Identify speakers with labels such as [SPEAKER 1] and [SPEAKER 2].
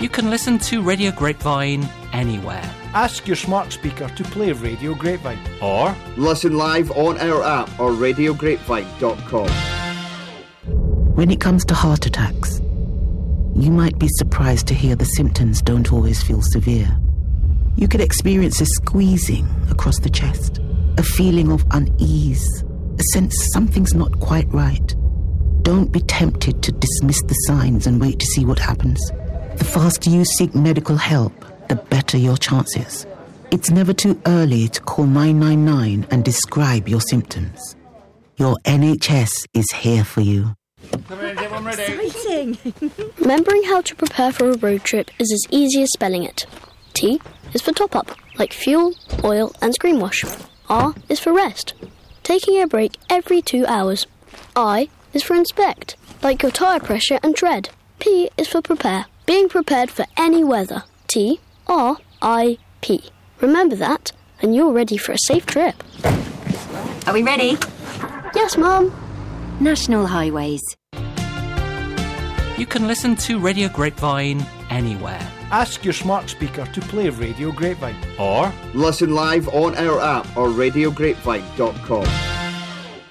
[SPEAKER 1] You can listen to Radio Grapevine anywhere.
[SPEAKER 2] Ask your smart speaker to play Radio Grapevine.
[SPEAKER 1] Or
[SPEAKER 3] listen live on our app or radiograpevine.com.
[SPEAKER 4] When it comes to heart attacks, you might be surprised to hear the symptoms don't always feel severe. You could experience a squeezing across the chest, a feeling of unease, a sense something's not quite right. Don't be tempted to dismiss the signs and wait to see what happens. The faster you seek medical help, the better your chances. It's never too early to call 999 and describe your symptoms. Your NHS is here for you.
[SPEAKER 5] Exciting!
[SPEAKER 6] Remembering how to prepare for a road trip is as easy as spelling it. T is for top-up, like fuel, oil and screen wash. R is for rest, taking a break every 2 hours. I is for inspect, like your tyre pressure and tread. P is for prepare, being prepared for any weather. T-R-I-P. Remember that, and you're ready for a safe trip.
[SPEAKER 5] Are we ready?
[SPEAKER 6] Yes, Mum.
[SPEAKER 5] National Highways.
[SPEAKER 1] you can listen to Radio Grapevine anywhere.
[SPEAKER 2] Ask your smart speaker to play Radio Grapevine.
[SPEAKER 1] Or
[SPEAKER 3] listen live on our app or radiograpevine.com.